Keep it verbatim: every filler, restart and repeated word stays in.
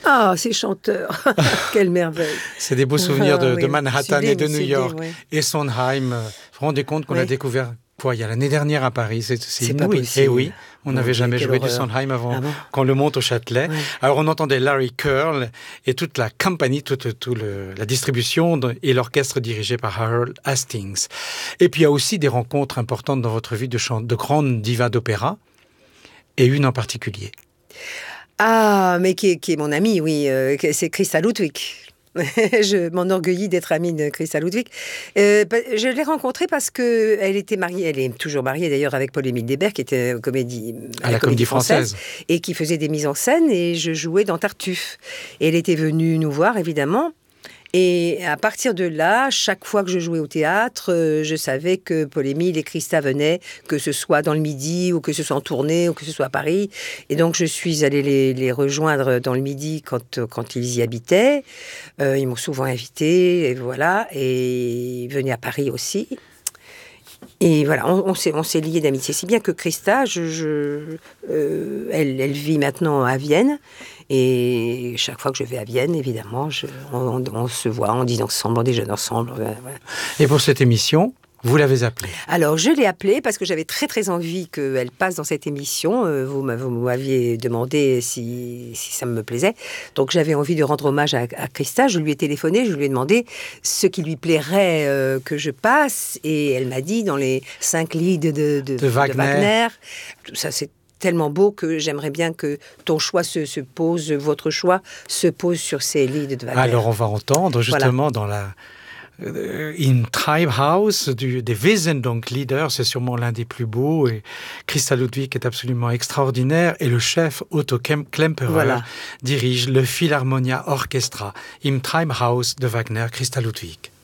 Ah, ces chanteurs, quelle merveille. C'est des beaux souvenirs de, Ah, oui, de Manhattan sublime, et de New sublime, York. ouais. Et Sondheim, euh, vous vous rendez compte qu'on Ouais. a découvert quoi, il y a l'année dernière à Paris, c'est, c'est, C'est pas inouï. possible. Eh oui, on Mon n'avait Dieu, jamais quelle joué du horreur. Sondheim avant Ah bon qu'on le monte au Châtelet. Ouais. Alors on entendait Larry Curl et toute la compagnie, toute, toute le, la distribution de, et l'orchestre dirigé par Harold Hastings. Et puis il y a aussi des rencontres importantes dans votre vie de, chant, de grandes divas d'opéra, et une en particulier. Ah, mais qui est, qui est mon amie, oui, euh, c'est Christa Ludwig. Je m'enorgueillis d'être amie de Christa Ludwig. Euh, je l'ai rencontrée parce que elle était mariée, elle est toujours mariée d'ailleurs avec Paul-Émile Débert, qui était comédie, à, à la, la Comédie française, française et qui faisait des mises en scène, et je jouais dans Tartuffe. Et elle était venue nous voir, évidemment. Et à partir de là, chaque fois que je jouais au théâtre, euh, je savais que Paul-Émile et Christa venaient, que ce soit dans le Midi, ou que ce soit en tournée, ou que ce soit à Paris. Et donc, je suis allée les, les rejoindre dans le Midi quand, quand ils y habitaient. Euh, ils m'ont souvent invitée, et voilà. Et ils venaient à Paris aussi. Et voilà, on, on, s'est, on s'est liés d'amitié. Si bien que Christa, je, je, euh, elle, elle vit maintenant à Vienne. Et chaque fois que je vais à Vienne, évidemment, je, on, on se voit, on dîne ensemble, on déjeune ensemble. Voilà. Et pour cette émission, vous l'avez appelée? Alors, je l'ai appelée parce que j'avais très, très envie qu'elle passe dans cette émission. Vous, vous m'aviez demandé si, si ça me plaisait. Donc, j'avais envie de rendre hommage à, à Christa. Je lui ai téléphoné, je lui ai demandé ce qui lui plairait euh, que je passe. Et elle m'a dit, dans les cinq lieds de, de, de, de Wagner. de Wagner, ça c'est tellement beau que j'aimerais bien que ton choix se, se pose, votre choix se pose sur ces lieds de Wagner. Alors, on va entendre justement voilà. dans la... In Treibhaus du, des Wesendonck-Lieder, c'est sûrement l'un des plus beaux, et Christa Ludwig est absolument extraordinaire, et le chef Otto Klemperer voilà. dirige le Philharmonia Orchestra Im Treibhaus de Wagner, Christa Ludwig.